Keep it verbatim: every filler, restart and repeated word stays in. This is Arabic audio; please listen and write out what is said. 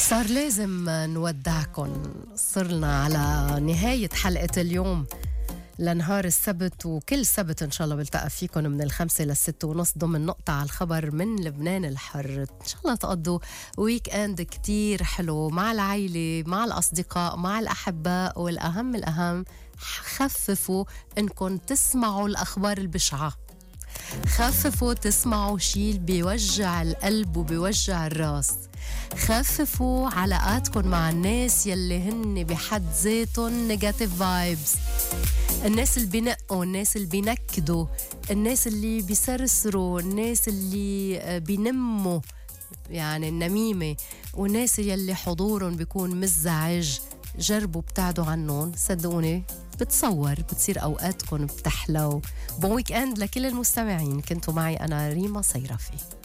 صار لازم نودعكن، صرنا على نهاية حلقة اليوم لنهار السبت، وكل سبت إن شاء الله بلتقى فيكم من الخمسة للست ونص ضمن نقطة على الخبر من لبنان الحر. إن شاء الله تقضوا ويك أند كتير حلو مع العائلة، مع الأصدقاء، مع الأحباء، والأهم الأهم خففوا إنكم تسمعوا الأخبار البشعة، خففوا تسمعوا شيء بيوجع القلب وبيوجع الراس، خففوا علاقاتكم مع الناس يلي هن بحد ذاتهم نيجاتيف فايبز، الناس اللي بينقوا، الناس اللي بينكدوا، الناس اللي بيسرسروا، الناس اللي بينموا يعني النميمة، والناس يلي حضورهم بيكون مزعج. جربوا ابتعدوا عنهم، صدقوني بتصور بتصير أوقاتكم بتحلو. بون ويك اند لكل المستمعين، كنتوا معي أنا ريما صيرفي.